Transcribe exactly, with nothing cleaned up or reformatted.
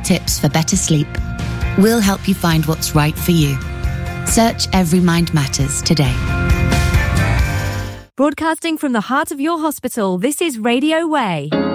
tips for better sleep. We'll help you find what's right for you. Search Every Mind Matters today. Broadcasting from the heart of your hospital, this is Radio Way.